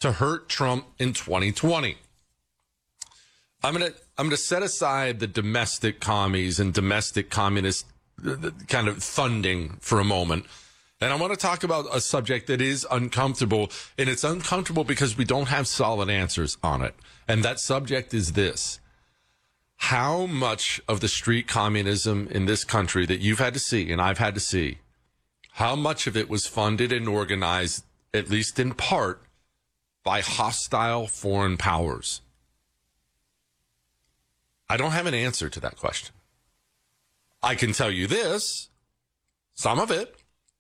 to hurt Trump in 2020. I'm gonna set aside the domestic commies and domestic communist kind of funding for a moment. And I want to talk about a subject that is uncomfortable, and it's uncomfortable because we don't have solid answers on it. And that subject is this. How much of the street communism in this country that you've had to see and I've had to see, how much of it was funded and organized, at least in part, by hostile foreign powers? I don't have an answer to that question. I can tell you this, some of it,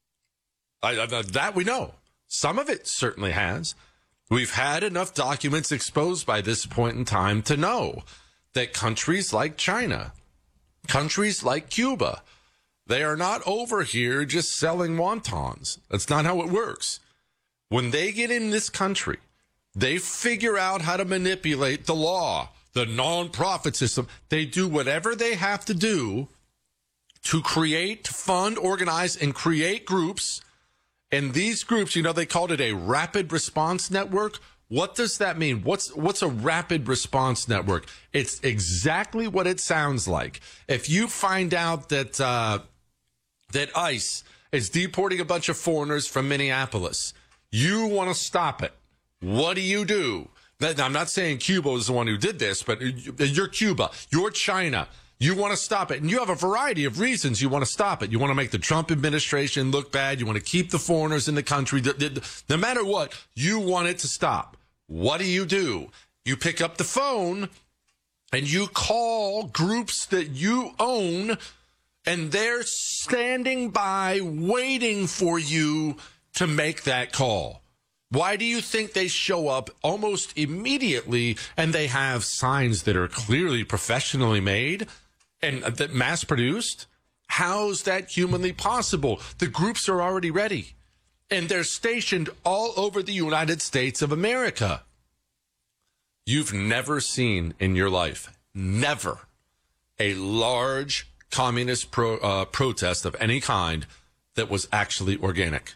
that we know. Some of it certainly has. We've had enough documents exposed by this point in time to know that countries like China, countries like Cuba, they are not over here just selling wontons. That's not how it works. When they get in this country, they figure out how to manipulate the law, the nonprofit system. They do whatever they have to do to create, fund, organize, and create groups. And these groups, they called it a rapid response network. What does that mean? What's a rapid response network? It's exactly what it sounds like. If you find out that that ICE is deporting a bunch of foreigners from Minneapolis, you want to stop it. What do? I'm not saying Cuba is the one who did this, but you're Cuba, you're China. You want to stop it. And you have a variety of reasons you want to stop it. You want to make the Trump administration look bad. You want to keep the foreigners in the country. No matter what, you want it to stop. What do? You pick up the phone and you call groups that you own, and they're standing by waiting for you to make that call. Why do you think they show up almost immediately and they have signs that are clearly professionally made and that mass produced? How's that humanly possible? The groups are already ready and they're stationed all over the United States of America. You've never seen in your life, never, a large communist protest of any kind that was actually organic.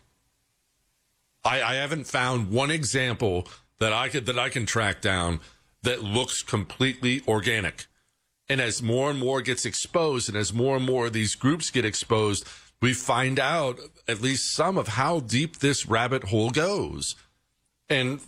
I haven't found one example that I can track down that looks completely organic. And as more and more gets exposed, and as more and more of these groups get exposed, we find out at least some of how deep this rabbit hole goes. And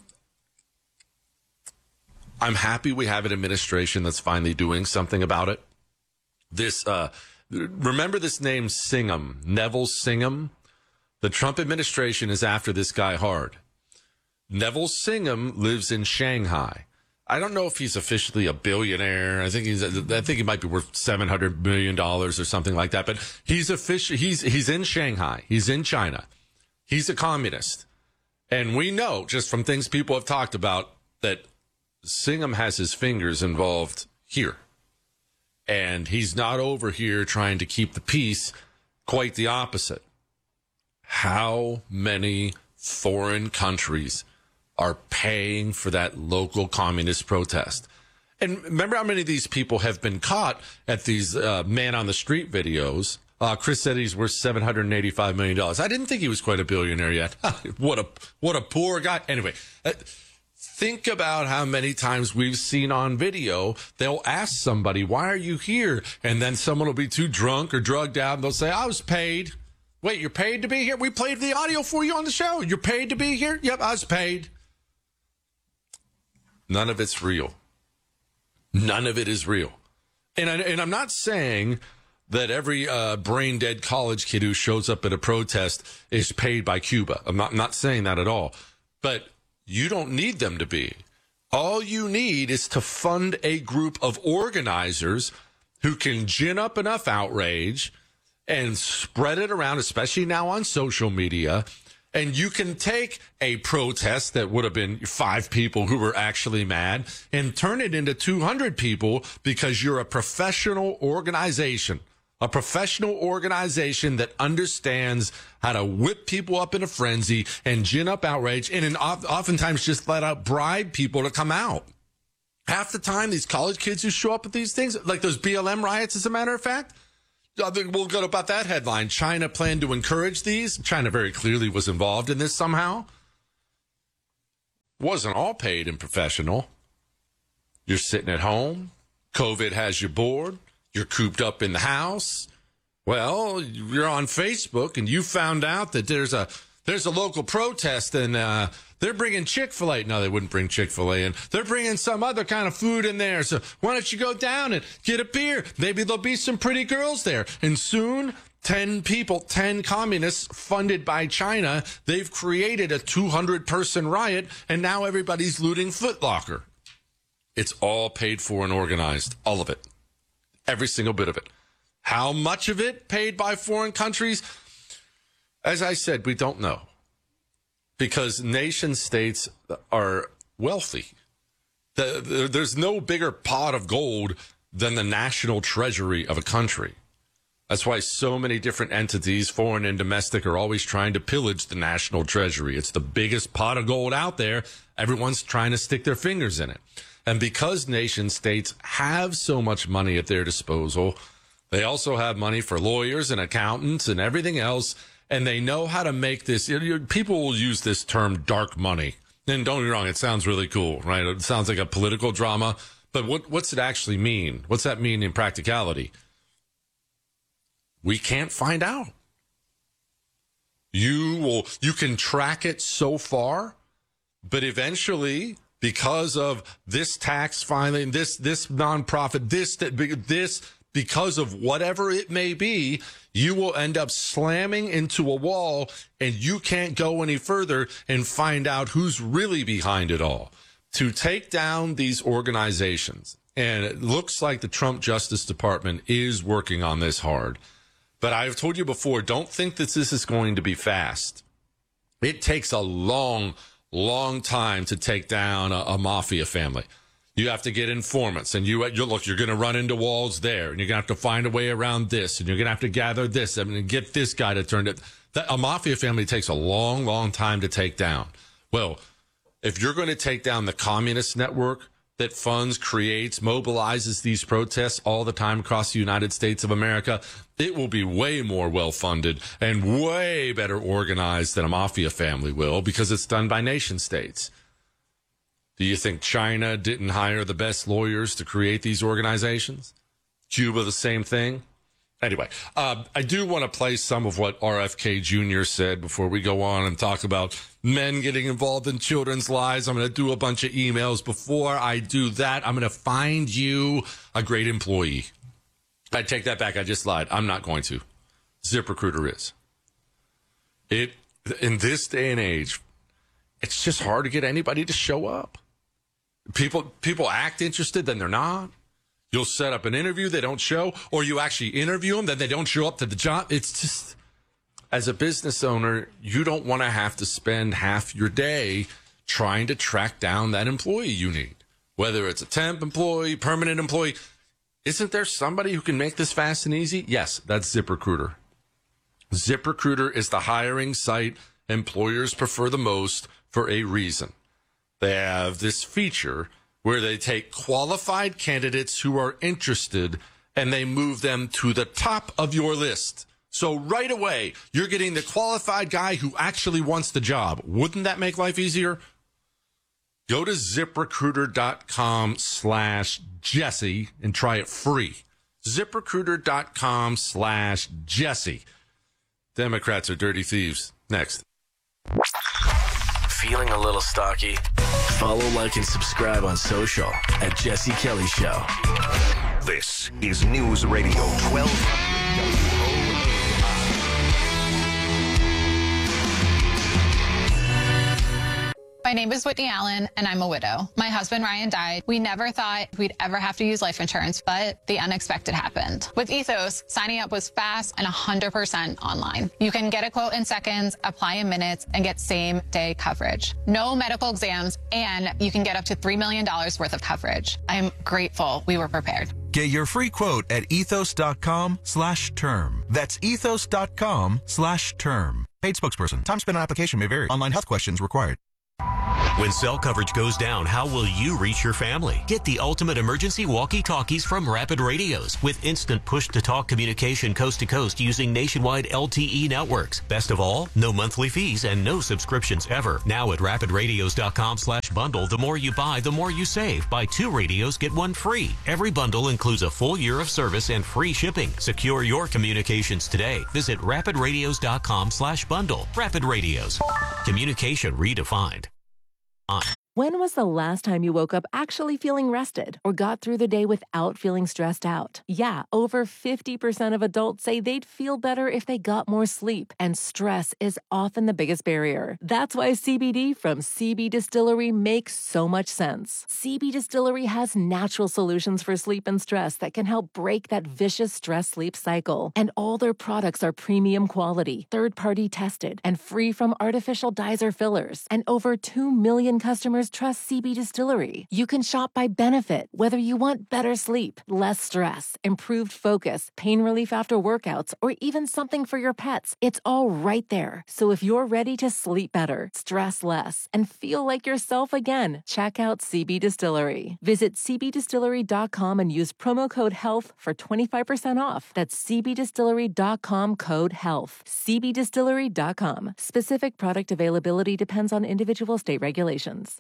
I'm happy we have an administration that's finally doing something about it. Remember this name Singham, Neville Singham? The Trump administration is after this guy hard. Neville Singham lives in Shanghai. I don't know if he's officially a billionaire. I think he might be worth $700 million or something like that. But he's in Shanghai. He's in China. He's a communist. And we know just from things people have talked about that Singham has his fingers involved here. And he's not over here trying to keep the peace. Quite the opposite. How many foreign countries are paying for that local communist protest? And remember how many of these people have been caught at these man on the street videos? Chris said he's worth $785 million. I didn't think he was quite a billionaire yet. What a poor guy. Anyway, think about how many times we've seen on video, they'll ask somebody, why are you here? And then someone will be too drunk or drugged out and they'll say, I was paid. Wait, you're paid to be here? We played the audio for you on the show. You're paid to be here? Yep, I was paid. None of it's real. None of it is real. And I'm not saying that every brain-dead college kid who shows up at a protest is paid by Cuba. I'm not saying that at all. But you don't need them to be. All you need is to fund a group of organizers who can gin up enough outrage and spread it around, especially now on social media. And you can take a protest that would have been 5 people who were actually mad and turn it into 200 people because you're a professional organization that understands how to whip people up in a frenzy and gin up outrage and oftentimes just let out bribe people to come out. Half the time, these college kids who show up at these things, like those BLM riots, as a matter of fact, we'll go about that headline. China planned to encourage these. China very clearly was involved in this somehow. Wasn't all paid and professional. You're sitting at home. COVID has you bored. You're cooped up in the house. Well, you're on Facebook and you found out that there's a local protest and they're bringing Chick-fil-A. No, they wouldn't bring Chick-fil-A in. They're bringing some other kind of food in there. So why don't you go down and get a beer? Maybe there'll be some pretty girls there. And soon, 10 people, 10 communists funded by China, they've created a 200-person riot, and now everybody's looting Foot Locker. It's all paid for and organized. All of it. Every single bit of it. How much of it paid by foreign countries? As I said, we don't know. Because nation states are wealthy. There's no bigger pot of gold than the national treasury of a country. That's why so many different entities, foreign and domestic, are always trying to pillage the national treasury. It's the biggest pot of gold out there. Everyone's trying to stick their fingers in it. And because nation states have so much money at their disposal, they also have money for lawyers and accountants and everything else. And they know how to make this. People will use this term dark money. And don't get me wrong, it sounds really cool, right? It sounds like a political drama. But what's it actually mean? What's that mean in practicality? We can't find out. You can track it so far, but eventually, because of this tax filing, this nonprofit, this, because of whatever it may be, you will end up slamming into a wall and you can't go any further and find out who's really behind it all. To take down these organizations, and it looks like the Trump Justice Department is working on this hard. But I've told you before, don't think that this is going to be fast. It takes a long, long time to take down a mafia family. You have to get informants, and you're going to run into walls there, and you're going to have to find a way around this, and you're going to have to gather this, and get this guy to turn it. A mafia family takes a long, long time to take down. Well, if you're going to take down the communist network that funds, creates, mobilizes these protests all the time across the United States of America, it will be way more well-funded and way better organized than a mafia family will, because it's done by nation states. Do you think China didn't hire the best lawyers to create these organizations? Cuba, the same thing? Anyway, I do want to play some of what RFK Jr. said before we go on and talk about men getting involved in children's lives. I'm going to do a bunch of emails. Before I do that, I'm going to find you a great employee. I take that back. I just lied. I'm not going to. ZipRecruiter is. In this day and age, it's just hard to get anybody to show up. People act interested, then they're not. You'll set up an interview, they don't show, or you actually interview them, then they don't show up to the job. It's just, as a business owner, you don't want to have to spend half your day trying to track down that employee you need. Whether it's a temp employee, permanent employee. Isn't there somebody who can make this fast and easy? Yes, that's ZipRecruiter. ZipRecruiter is the hiring site employers prefer the most for a reason. They have this feature where they take qualified candidates who are interested and they move them to the top of your list. So right away, you're getting the qualified guy who actually wants the job. Wouldn't that make life easier? Go to ZipRecruiter.com/Jesse and try it free. ZipRecruiter.com/Jesse. Democrats are dirty thieves. Next. Feeling a little stocky? Follow, like, and subscribe on social at Jesse Kelly Show. This is News Radio 1200 My name is Whitney Allen, and I'm a widow. My husband, Ryan, died. We never thought we'd ever have to use life insurance, but the unexpected happened. With Ethos, signing up was fast and 100% online. You can get a quote in seconds, apply in minutes, and get same-day coverage. No medical exams, and you can get up to $3 million worth of coverage. I'm grateful we were prepared. Get your free quote at ethos.com/term. That's ethos.com/term. Paid spokesperson. Time spent on application may vary. Online health questions required. When cell coverage goes down, how will you reach your family? Get the ultimate emergency walkie-talkies from Rapid Radios with instant push-to-talk communication coast to coast using nationwide LTE networks. Best of all, no monthly fees and no subscriptions ever. Now at rapidradios.com/bundle, the more you buy, the more you save. Buy 2 radios, get 1 free. Every bundle includes a full year of service and free shipping. Secure your communications today. Visit rapidradios.com/bundle. Rapid Radios. Communication redefined. When was the last time you woke up actually feeling rested or got through the day without feeling stressed out? Yeah, over 50% of adults say they'd feel better if they got more sleep, and stress is often the biggest barrier. That's why CBD from CB Distillery makes so much sense. CB Distillery has natural solutions for sleep and stress that can help break that vicious stress-sleep cycle. And all their products are premium quality, third-party tested, and free from artificial dyes or fillers. And over 2 million customers trust CB Distillery. You can shop by benefit, whether you want better sleep, less stress, improved focus, pain relief after workouts, or even something for your pets. It's all right there. So if you're ready to sleep better, stress less, and feel like yourself again, check out CB Distillery. Visit cbdistillery.com and use promo code HEALTH for 25% off. That's cbdistillery.com, code HEALTH. cbdistillery.com. Specific product availability depends on individual state regulations.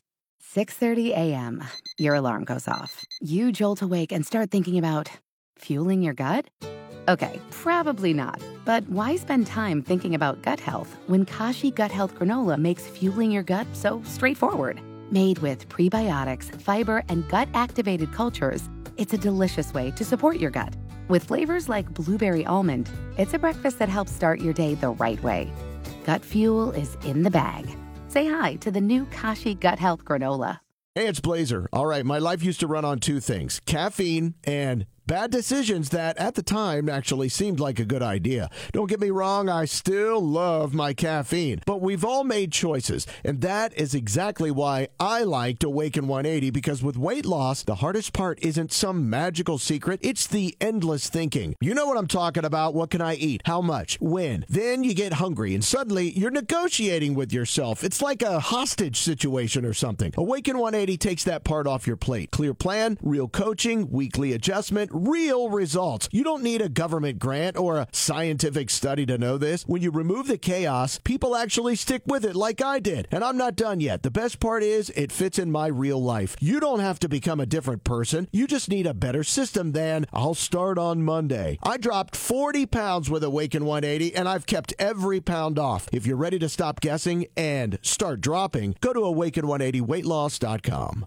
6:30 a.m. Your alarm goes off. You jolt awake and start thinking about fueling your gut? Okay, probably not. But why spend time thinking about gut health when Kashi Gut Health Granola makes fueling your gut so straightforward? Made with prebiotics, fiber, and gut-activated cultures, it's a delicious way to support your gut. With flavors like blueberry almond, it's a breakfast that helps start your day the right way. Gut fuel is in the bag. Say hi to the new Kashi Gut Health Granola. Hey, it's Blazer. All right, my life used to run on 2 things, caffeine and bad decisions that at the time actually seemed like a good idea. Don't get me wrong, I still love my caffeine, but we've all made choices, and that is exactly why I liked Awaken 180, because with weight loss, the hardest part isn't some magical secret, it's the endless thinking. You know what I'm talking about. What can I eat? How much? When? Then you get hungry, and suddenly you're negotiating with yourself. It's like a hostage situation or something. Awaken 180 takes that part off your plate. Clear plan, real coaching, weekly adjustment, real results. You don't need a government grant or a scientific study to know this. When you remove the chaos, people actually stick with it like I did. And I'm not done yet. The best part is it fits in my real life. You don't have to become a different person. You just need a better system than I'll start on Monday. I dropped 40 pounds with Awaken 180 and I've kept every pound off. If you're ready to stop guessing and start dropping, go to awaken180weightloss.com.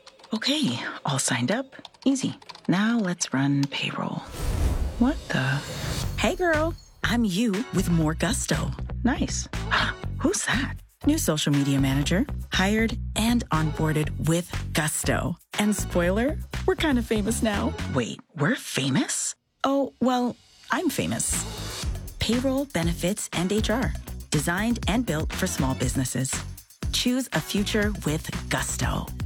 Okay, all signed up. Easy. Now let's run payroll. What the? Hey girl, I'm you with more gusto. Nice. Who's that? New social media manager. Hired and onboarded with gusto. And spoiler, we're kind of famous now. Wait, we're famous? Oh, well, I'm famous. Payroll, benefits, and HR. Designed and built for small businesses. Choose a future with gusto.